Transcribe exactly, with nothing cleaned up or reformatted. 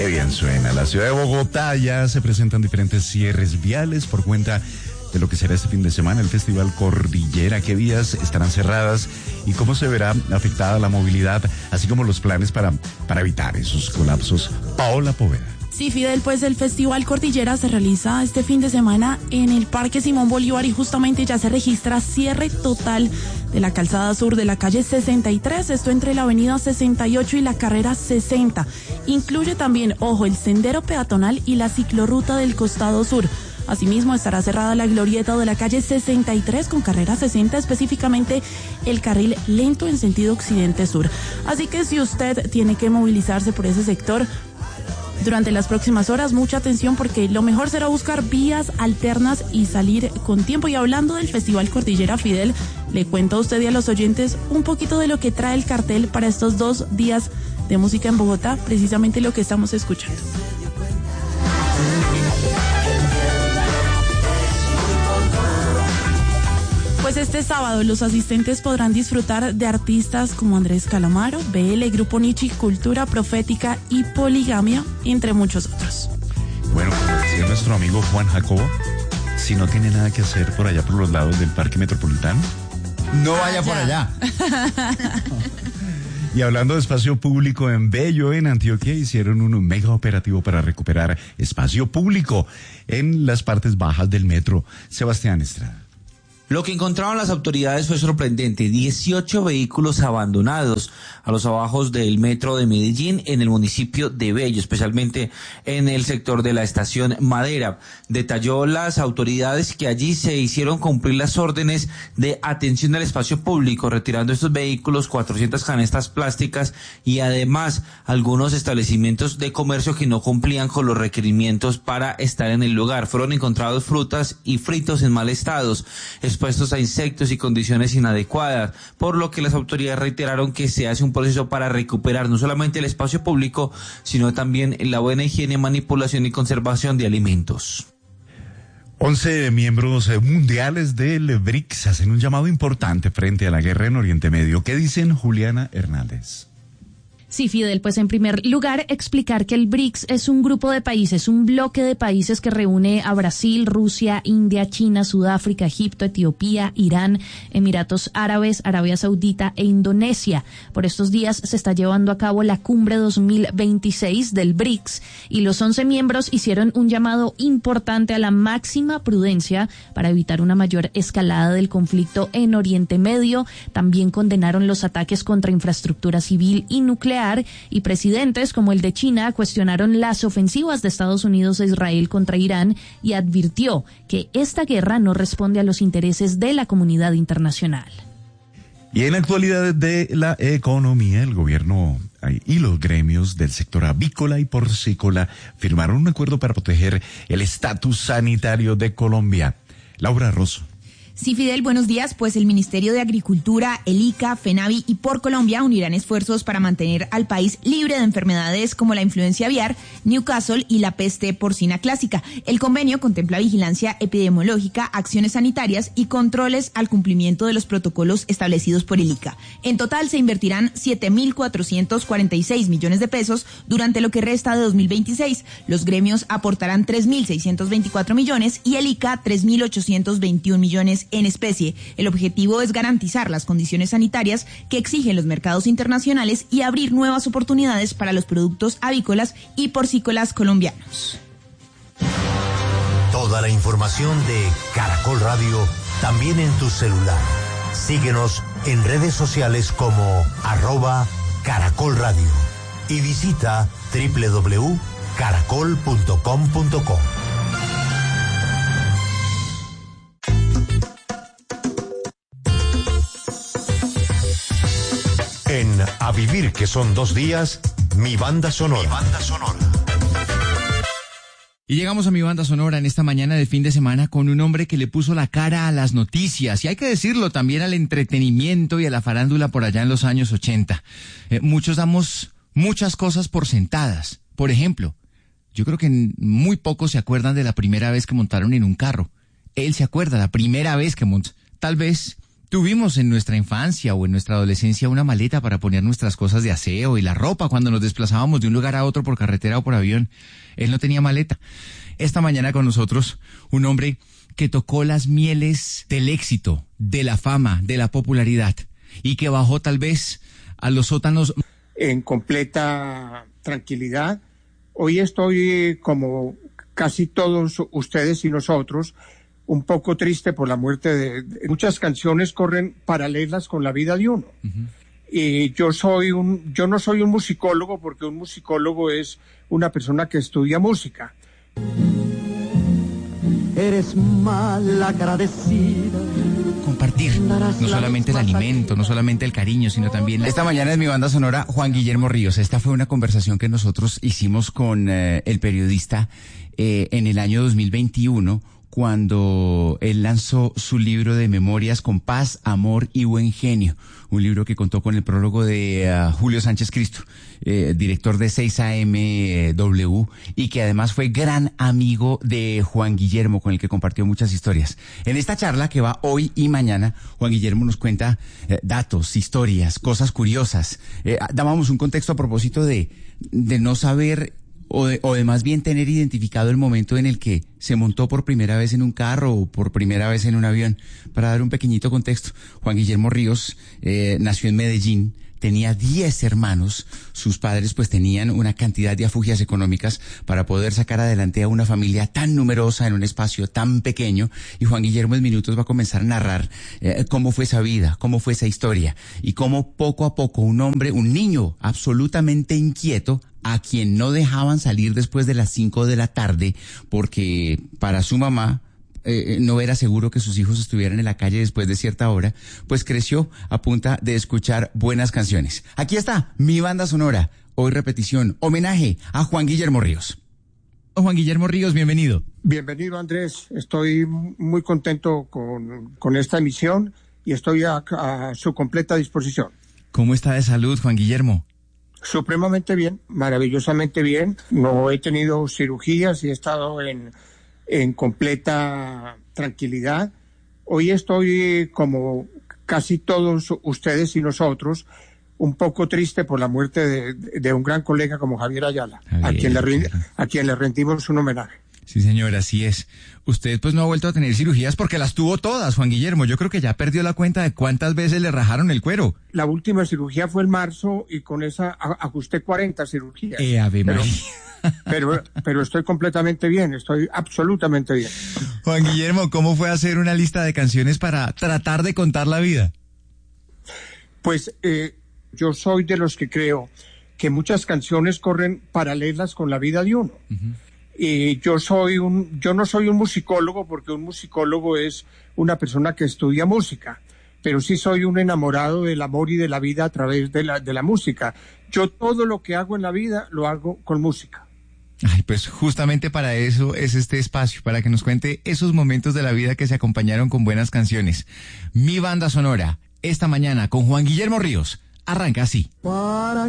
Qué bien suena. La ciudad de Bogotá ya se presentan diferentes cierres viales por cuenta de lo que será este fin de semana el Festival Cordillera. ¿Qué vías estarán cerradas y cómo se verá afectada la movilidad, así como los planes para, para evitar esos colapsos? Paola Poveda. Sí, Fidel, pues el Festival Cordillera se realiza este fin de semana en el Parque Simón Bolívar y justamente ya se registra cierre total de la calzada sur de la calle sesenta y tres, esto entre la avenida sesenta y ocho y la carrera sesenta. Incluye también, ojo, el sendero peatonal y la ciclorruta del costado sur. Asimismo, estará cerrada la glorieta de la calle sesenta y tres con carrera sesenta, específicamente el carril lento en sentido occidente-sur. Así que si usted tiene que movilizarse por ese sector durante las próximas horas, mucha atención porque lo mejor será buscar vías alternas y salir con tiempo. Y hablando del Festival Cordillera, Fidel, le cuento a usted y a los oyentes un poquito de lo que trae el cartel para estos dos días de música en Bogotá, precisamente lo que estamos escuchando. Pues este sábado los asistentes podrán disfrutar de artistas como Andrés Calamaro, B L, Grupo Nichi, Cultura Profética y Poligamia, entre muchos otros. Bueno, como decía nuestro amigo Juan Jacobo, si no tiene nada que hacer por allá por los lados del Parque Metropolitano, no vaya ah, por allá. Y hablando de espacio público, en Bello, en Antioquia, hicieron un mega operativo para recuperar espacio público en las partes bajas del metro. Sebastián Estrada. Lo que encontraron las autoridades fue sorprendente, dieciocho vehículos abandonados a los abajos del metro de Medellín en el municipio de Bello, especialmente en el sector de la estación Madera. Detalló las autoridades que allí se hicieron cumplir las órdenes de atención al espacio público, retirando estos vehículos, cuatrocientas canastas plásticas y además algunos establecimientos de comercio que no cumplían con los requerimientos para estar en el lugar. Fueron encontrados frutas y fritos en mal estado, expuestos a insectos y condiciones inadecuadas, por lo que las autoridades reiteraron que se hace un proceso para recuperar no solamente el espacio público, sino también la buena higiene, manipulación y conservación de alimentos. once miembros mundiales del B R I C S hacen un llamado importante frente a la guerra en Oriente Medio. ¿Qué dicen, Juliana Hernández? Sí, Fidel, pues en primer lugar explicar que el B R I C S es un grupo de países, un bloque de países que reúne a Brasil, Rusia, India, China, Sudáfrica, Egipto, Etiopía, Irán, Emiratos Árabes, Arabia Saudita e Indonesia. Por estos días se está llevando a cabo la cumbre dos mil veintiséis del B R I C S y los once miembros hicieron un llamado importante a la máxima prudencia para evitar una mayor escalada del conflicto en Oriente Medio. También condenaron los ataques contra infraestructura civil y nuclear, y presidentes como el de China cuestionaron las ofensivas de Estados Unidos e Israel contra Irán y advirtió que esta guerra no responde a los intereses de la comunidad internacional. Y en la actualidad de la economía, el gobierno y los gremios del sector avícola y porcícola firmaron un acuerdo para proteger el estatus sanitario de Colombia. Laura Rosso. Sí, Fidel, buenos días. Pues el Ministerio de Agricultura, el ICA, FENAVI y Por Colombia unirán esfuerzos para mantener al país libre de enfermedades como la influencia aviar, Newcastle y la peste porcina clásica. El convenio contempla vigilancia epidemiológica, acciones sanitarias y controles al cumplimiento de los protocolos establecidos por el ICA. En total se invertirán siete mil cuatrocientos cuarenta y seis millones de pesos durante lo que resta de dos mil veintiséis. Los gremios aportarán tres mil seiscientos veinticuatro millones y el ICA tres mil ochocientos veintiún millones en especie. El objetivo es garantizar las condiciones sanitarias que exigen los mercados internacionales y abrir nuevas oportunidades para los productos avícolas y porcícolas colombianos. Toda la información de Caracol Radio también en tu celular. Síguenos en redes sociales como arroba Caracol Radio y visita doble u doble u doble u punto caracol punto com punto co. En A Vivir, que son dos días, mi banda sonora. Mi banda sonora. Y llegamos a mi banda sonora en esta mañana de fin de semana con un hombre que le puso la cara a las noticias y hay que decirlo también al entretenimiento y a la farándula por allá en los años ochenta. Eh, muchos damos muchas cosas por sentadas. Por ejemplo, yo creo que muy pocos se acuerdan de la primera vez que montaron en un carro. Él se acuerda, la primera vez que montó. Tal vez tuvimos en nuestra infancia o en nuestra adolescencia una maleta para poner nuestras cosas de aseo y la ropa cuando nos desplazábamos de un lugar a otro por carretera o por avión. Él no tenía maleta. Esta mañana con nosotros un hombre que tocó las mieles del éxito, de la fama, de la popularidad y que bajó tal vez a los sótanos en completa tranquilidad. Hoy estoy, como casi todos ustedes y nosotros, un poco triste por la muerte de, de muchas canciones corren paralelas con la vida de uno. Uh-huh. Y yo soy un, yo no soy un musicólogo, porque un musicólogo es una persona que estudia música. Eres mal agradecida. Compartir, no solamente el alimento, no solamente el cariño, sino también... La... Esta mañana en mi banda sonora, Juan Guillermo Ríos. Esta fue una conversación que nosotros hicimos con eh, el periodista eh, en el año dos mil veintiuno, cuando él lanzó su libro de memorias con paz, amor y buen genio. Un libro que contó con el prólogo de uh, Julio Sánchez Cristo, eh, director de seis A M W, y que además fue gran amigo de Juan Guillermo, con el que compartió muchas historias. En esta charla que va hoy y mañana, Juan Guillermo nos cuenta eh, datos, historias, cosas curiosas. Eh, dábamos un contexto a propósito de, de no saber... O de, o de más bien tener identificado el momento en el que se montó por primera vez en un carro o por primera vez en un avión. Para dar un pequeñito contexto, Juan Guillermo Ríos eh, nació en Medellín, tenía diez hermanos, sus padres pues tenían una cantidad de afugias económicas para poder sacar adelante a una familia tan numerosa en un espacio tan pequeño, y Juan Guillermo en minutos va a comenzar a narrar eh, cómo fue esa vida, cómo fue esa historia, y cómo poco a poco un hombre, un niño absolutamente inquieto, a quien no dejaban salir después de las cinco de la tarde, porque para su mamá eh, no era seguro que sus hijos estuvieran en la calle después de cierta hora, pues creció a punta de escuchar buenas canciones. Aquí está mi banda sonora, hoy repetición, homenaje a Juan Guillermo Ríos. Juan Guillermo Ríos, bienvenido. Bienvenido, Andrés. Estoy muy contento con, con esta emisión y estoy a, a su completa disposición. ¿Cómo está de salud, Juan Guillermo? Supremamente bien, maravillosamente bien. No he tenido cirugías y he estado en, en completa tranquilidad. Hoy estoy, como casi todos ustedes y nosotros, un poco triste por la muerte de, de un gran colega como Javier Ayala, Javier, a quien le, a quien le rendimos un homenaje. Sí, señor, así es. Usted pues no ha vuelto a tener cirugías porque las tuvo todas, Juan Guillermo. Yo creo que ya perdió la cuenta de cuántas veces le rajaron el cuero. La última cirugía fue en marzo y con esa ajusté cuarenta cirugías. Eh, ave María. Pero, pero, pero estoy completamente bien, estoy absolutamente bien. Juan Guillermo, ¿cómo fue hacer una lista de canciones para tratar de contar la vida? Pues eh, yo soy de los que creo que muchas canciones corren paralelas con la vida de uno. Uh-huh. Y yo soy un, yo no soy un musicólogo, porque un musicólogo es una persona que estudia música, pero sí soy un enamorado del amor y de la vida a través de la, de la música. Yo todo lo que hago en la vida lo hago con música. Ay, pues justamente para eso es este espacio, para que nos cuente esos momentos de la vida que se acompañaron con buenas canciones. Mi banda sonora, esta mañana con Juan Guillermo Ríos, arranca así.